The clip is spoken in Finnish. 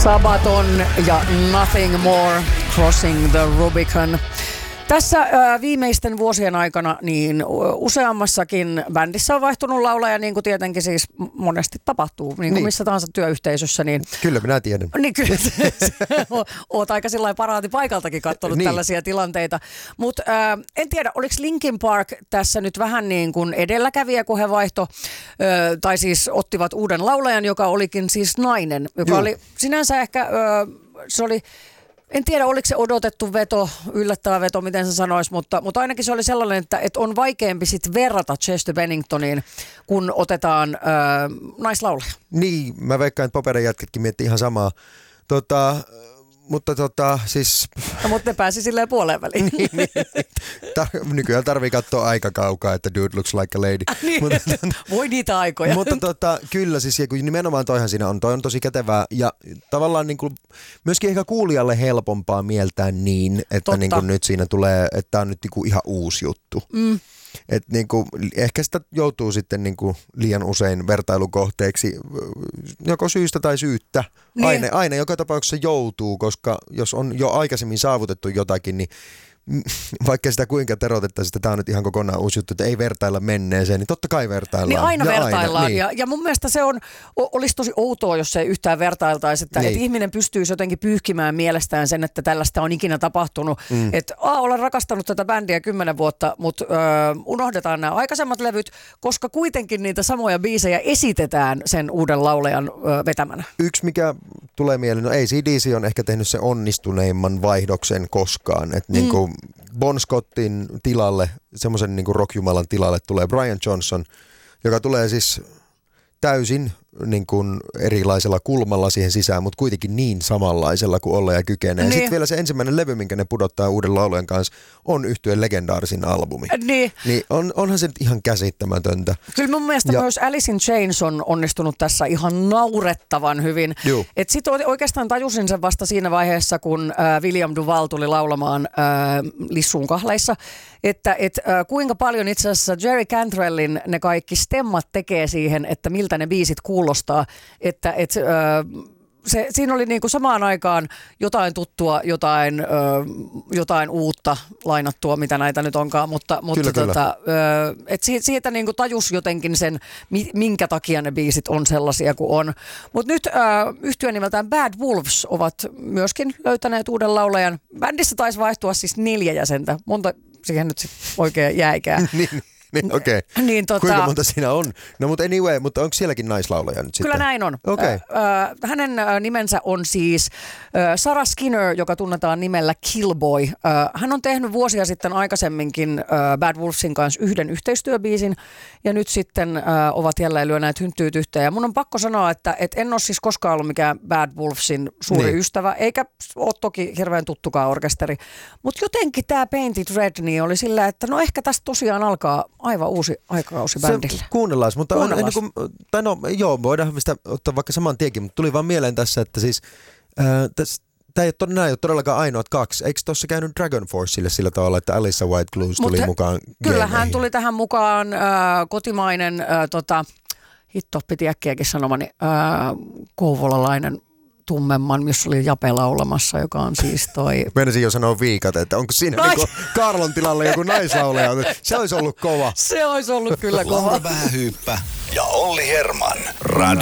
Sabaton ja Nothing More, Crossing the Rubicon. Tässä viimeisten vuosien aikana niin useammassakin bändissä on vaihtunut laulaja, niin kuin tietenkin siis monesti tapahtuu, niin kuin missä tahansa työyhteisössä. Niin, kyllä minä tiedän. Niin kyllä, oot aika sillä lailla paraatipaikaltakin katsonut niin tällaisia tilanteita. Mutta en tiedä, oliko Linkin Park tässä nyt vähän niin kuin edelläkävijä, kun he tai siis ottivat uuden laulajan, joka olikin siis nainen, joka oli sinänsä ehkä, se oli... En tiedä, oliko se odotettu veto, yllättävä veto, miten se sanoisi, mutta ainakin se oli sellainen, että on vaikeampi sit verrata Chester Benningtoniin, kun otetaan naislaulaja. Niin, mä veikkaan, että paperin jätketkin miettii ihan samaa. Mutta siis... No, mutta ne pääsi silleen puoleen väliin. Nykyään tarvii katsoa aika kaukaa, että dude looks like a lady. Voi niitä aikoja. Mutta kyllä siis nimenomaan toihan siinä on. Toi on tosi kätevää ja tavallaan niin kuin, myöskin ehkä kuulijalle helpompaa mieltää niin, että niin kuin nyt siinä tulee, että tää on nyt niin kuin ihan uusi juttu. Mm. Että niinku, ehkä sitä joutuu sitten niinku liian usein vertailukohteeksi joko syystä tai syyttä. Niin. Aina joka tapauksessa joutuu, koska jos on jo aikaisemmin saavutettu jotakin, niin vaikka sitä kuinka terotettaisiin, että tämä on nyt ihan kokonaan uusi juttu, että ei vertailla menneeseen, niin totta kai vertaillaan. Niin aina vertaillaan. Niin. Ja mun mielestä se olisi tosi outoa, jos se ei yhtään vertailtaisi, että ihminen pystyisi jotenkin pyyhkimään mielestään sen, että tällaista on ikinä tapahtunut. Että olen rakastanut tätä bändiä 10 vuotta, mutta unohdetaan nämä aikaisemmat levyt, koska kuitenkin niitä samoja biisejä esitetään sen uuden laulajan vetämänä. Yksi, mikä tulee mieleen, no AC/DC on ehkä tehnyt se onnistuneimman vaihdoksen koskaan, että niinku Bon Scottin tilalle, semmoisen niin kuin rockjumalan tilalle tulee Brian Johnson, joka tulee siis täysin niin kuin erilaisella kulmalla siihen sisään, mutta kuitenkin niin samanlaisella kuin olla ja kykenee. Niin. Sitten vielä se ensimmäinen levy, minkä ne pudottaa uuden laulajan kanssa, on yhtyeen legendaarisin albumi. Niin onhan se nyt ihan käsittämätöntä. Kyllä mun mielestä myös Alice in Chains on onnistunut tässä ihan naurettavan hyvin. Sitten oikeastaan tajusin sen vasta siinä vaiheessa, kun William Duval tuli laulamaan Lissuun kahleissa, että kuinka paljon itse asiassa Jerry Cantrellin ne kaikki stemmat tekee siihen, että miltä ne biisit kuulostaa, että siinä oli niinku samaan aikaan jotain tuttua, jotain uutta lainattua, mitä näitä nyt onkaan, mutta kyllä. Siitä niinku tajus jotenkin sen, minkä takia ne biisit on sellaisia kuin on. Mutta nyt yhtye nimeltään Bad Wolves ovat myöskin löytäneet uuden laulajan. Bändissä taisi vaihtua siis 4 jäsentä. Monta siihen nyt sit oikein jäikään. Niin, okei. Niin, kuinka monta siinä on? No mutta anyway, mutta onko sielläkin naislaulaja nyt sitten? Kyllä näin on. Okay. Hänen nimensä on siis Sarah Skinner, joka tunnetaan nimellä Killboy. Hän on tehnyt vuosia sitten aikaisemminkin Bad Wolvesin kanssa yhden yhteistyöbiisin ja nyt sitten ovat jälleen lyöneet hynttyyt yhteen. Ja mun on pakko sanoa, että en ole siis koskaan ollut mikään Bad Wolvesin suuri ystävä, eikä ole toki hirveän tuttukaan orkesteri. Mutta jotenkin tämä Painted Red niin oli sillä, että no ehkä tästä tosiaan alkaa aivan uusi aikakausi bändille. Kuunnellaan, mutta voidaan sitä ottaa vaikka saman tiekin, mutta tuli vaan mieleen tässä, että siis nämä ei ole todellakaan ainoat 2. Eikö tuossa käynyt Dragon Forceille sillä tavalla, että Alyssa White Blues tuli mukaan? Kyllä, hän tuli tähän mukaan kotimainen, hitto piti äkkiäkin sanomani, kouvolalainen tummemman, missä oli Jape laulamassa, joka on siis toi... Meinasin jo sanoa Viikat, että onko siinä niinku Karlon tilalle joku naislaulaja. Se olisi ollut kova. Se olisi ollut kyllä kova. Laura Vähähyyppä ja Olli Herman. Radio